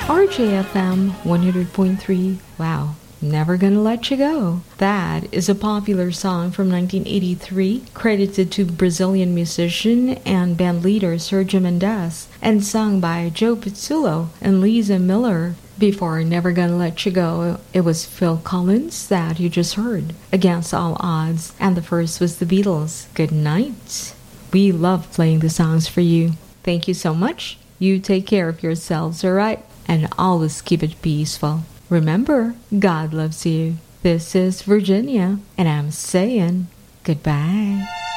RJFM 100.3. Wow. Never Gonna Let You Go. That is a popular song from 1983, credited to Brazilian musician and band leader Sergio Mendes, and sung by Joe Pizzullo and Lisa Miller. Before Never Gonna Let You Go, it was Phil Collins that you just heard, Against All Odds, and the first was the Beatles, Good Night. We love playing the songs for you. Thank you so much. You take care of yourselves, alright? And always keep it peaceful. Remember, God loves you. This is Virginia, and I'm saying goodbye.